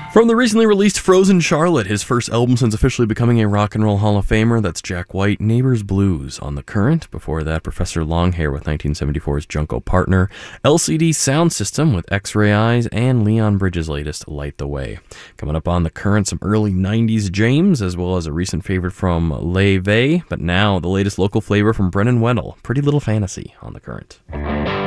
From the recently released Frozen Charlotte, his first album since officially becoming a Rock and Roll Hall of Famer, that's Jack White, Neighbors Blues on The Current. Before that, Professor Longhair with 1974's Junko Partner, LCD Sound System with X-Ray Eyes, and Leon Bridges' latest, Light the Way. Coming up on The Current, some early 90s James, as well as a recent favorite from Leve, but now the latest local flavor from Brennan Weddle, Pretty Little Fantasy on The Current.